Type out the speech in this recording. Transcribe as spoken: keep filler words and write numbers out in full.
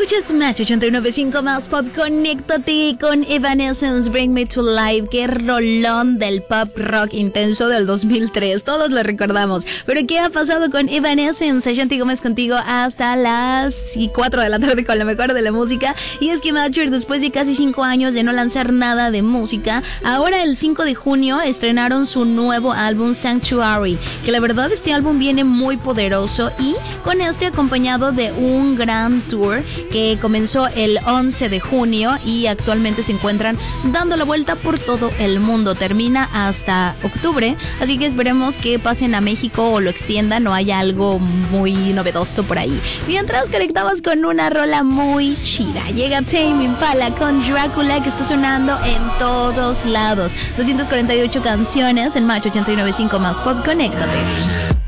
Escuchas Match ochenta y nueve punto cinco más pop. Conéctate con Evanescence, Bring Me to Life. Qué rolón del pop rock intenso del dos mil tres. Todos lo recordamos. Pero ¿qué ha pasado con Evanescence? Shanti Gómez contigo hasta las cuatro de la tarde con lo mejor de la música. Y es que Matcher, después de casi cinco años de no lanzar nada de música, ahora el cinco de junio estrenaron su nuevo álbum Sanctuary, que la verdad este álbum viene muy poderoso y con este acompañado de un gran tour que comenzó el once de junio y actualmente se encuentran dando la vuelta por todo el mundo. Termina hasta octubre, así que esperemos que pasen a México o lo extiendan o haya algo muy novedoso por ahí. Mientras conectamos con una rola muy chida, llega Tame Impala con Drácula, que está sonando en todos lados. doscientas cuarenta y ocho canciones en Match ochenta y nueve punto cinco más pop. Conéctate.